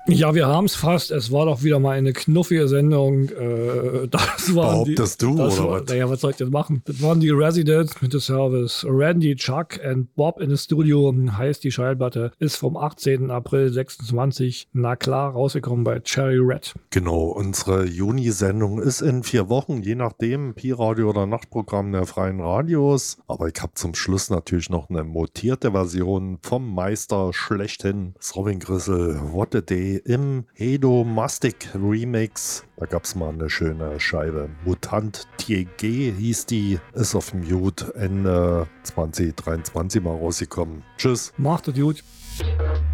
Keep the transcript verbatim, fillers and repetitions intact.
Ja, wir haben es fast. Es war doch wieder mal eine knuffige Sendung. Äh, das waren Behauptest die, du, das oder war, was? Naja, was soll ich denn machen? Das waren die Residents mit dem Service. Randy, Chuck und Bob in the Studio heißt die Schallplatte. Ist vom achtzehnten April sechsundzwanzig, na klar, rausgekommen bei Cherry Red. Genau, unsere Juni-Sendung ist in vier Wochen, je nachdem, Pi-Radio oder Nachtprogramm der Freien Radios. Aber ich habe zum Schluss natürlich noch eine mutierte Version vom Meister schlechthin, Robin Grissel, What a Day im Hedo Mastic Remix. Da gab es mal eine schöne Scheibe. Mutant T G hieß die, ist auf Mute Ende zwanzig dreiundzwanzig mal rausgekommen. Tschüss. Macht es gut.